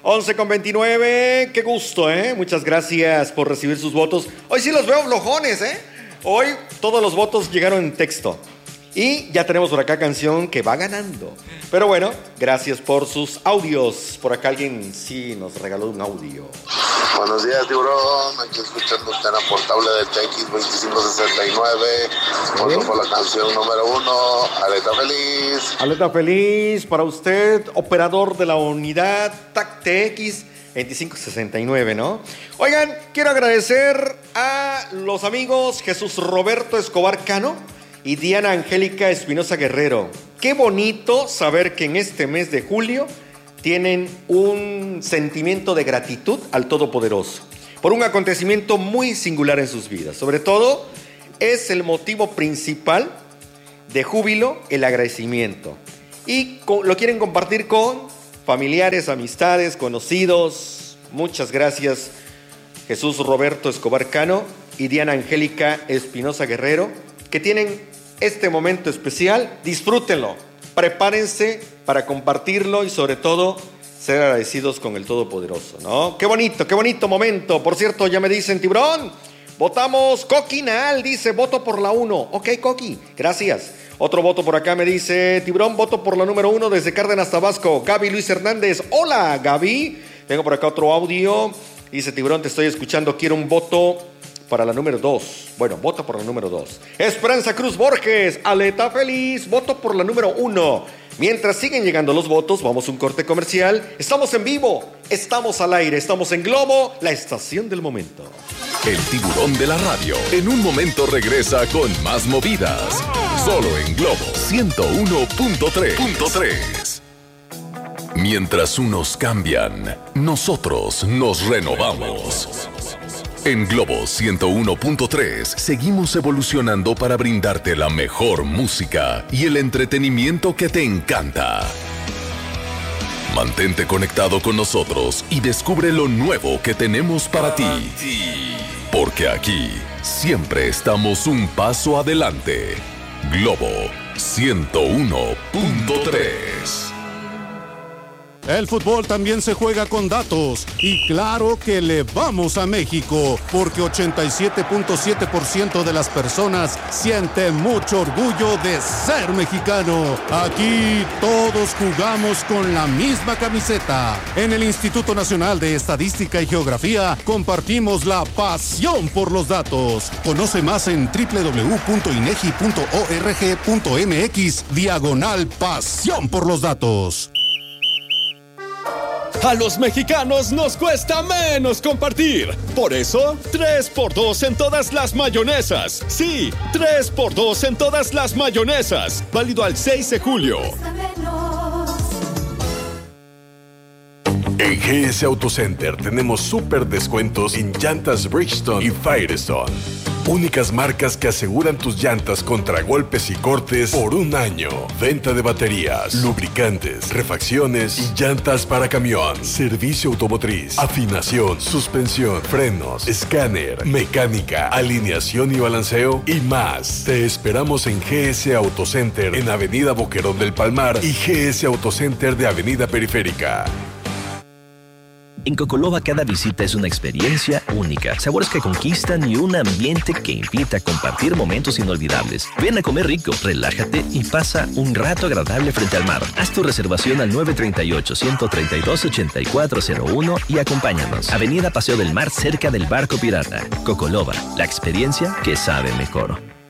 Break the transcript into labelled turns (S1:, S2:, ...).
S1: 11:29, qué gusto, ¿eh? Muchas gracias por recibir sus votos. Hoy sí los veo flojones, ¿eh? Hoy todos los votos llegaron en texto. Y ya tenemos por acá canción que va ganando. Pero bueno, gracias por sus audios. Por acá alguien sí nos regaló un audio.
S2: Buenos días, tiburón. Aquí escuchando Antena Portable de TX 2569. Voto por la canción número 1, Aleta Feliz.
S1: Aleta Feliz para usted, operador de la unidad TAC-TX 2569, ¿no? Oigan, quiero agradecer a los amigos Jesús Roberto Escobar Cano y Diana Angélica Espinosa Guerrero. Qué bonito saber que en este mes de julio tienen un sentimiento de gratitud al Todopoderoso por un acontecimiento muy singular en sus vidas. Sobre todo, es el motivo principal de júbilo, el agradecimiento. Y lo quieren compartir con familiares, amistades, conocidos. Muchas gracias, Jesús Roberto Escobar Cano y Diana Angélica Espinosa Guerrero, que tienen este momento especial. Disfrútenlo, prepárense para compartirlo y sobre todo ser agradecidos con el Todopoderoso, ¿no? Qué bonito momento. Por cierto, ya me dicen, tiburón, votamos Coquinal, dice, voto por la 1. Ok, Coqui, gracias. Otro voto por acá me dice, tiburón, voto por la número 1 desde Cárdenas, Tabasco. Gaby Luis Hernández, hola Gaby. Tengo por acá otro audio. Dice, tiburón, te estoy escuchando, quiero un voto para la número 2. Bueno, voto por la número 2. Esperanza Cruz Borges, Aleta Feliz, voto por la número 1. Mientras siguen llegando los votos, vamos a un corte comercial. Estamos en vivo, estamos al aire, estamos en Globo, la estación del momento.
S3: El tiburón de la radio en un momento regresa con más movidas. Solo en Globo 101.3. Mientras unos cambian, nosotros nos renovamos. En Globo 101.3 seguimos evolucionando para brindarte la mejor música y el entretenimiento que te encanta. Mantente conectado con nosotros y descubre lo nuevo que tenemos para ti. Porque aquí siempre estamos un paso adelante. Globo 101.3.
S4: El fútbol también se juega con datos y claro que le vamos a México porque 87.7% de las personas sienten mucho orgullo de ser mexicano. Aquí todos jugamos con la misma camiseta. En el Instituto Nacional de Estadística y Geografía compartimos la pasión por los datos. Conoce más en www.inegi.org.mx/pasión por los datos.
S5: A los mexicanos nos cuesta menos compartir. Por eso, 3x2 en todas las mayonesas. Sí, 3x2 en todas las mayonesas. Válido al 6 de julio.
S3: En GS Auto Center tenemos súper descuentos en llantas Bridgestone y Firestone. Únicas marcas que aseguran tus llantas contra golpes y cortes por un año. Venta de baterías, lubricantes, refacciones y llantas para camión. Servicio automotriz, afinación, suspensión, frenos, escáner, mecánica, alineación y balanceo y más. Te esperamos en GS Auto Center en Avenida Boquerón del Palmar y GS Auto Center de Avenida Periférica.
S6: En Cocoloba cada visita es una experiencia única, sabores que conquistan y un ambiente que invita a compartir momentos inolvidables. Ven a comer rico, relájate y pasa un rato agradable frente al mar. Haz tu reservación al 938-132-8401 y acompáñanos. Avenida Paseo del Mar cerca del Barco Pirata. Cocoloba, la experiencia que sabe mejor.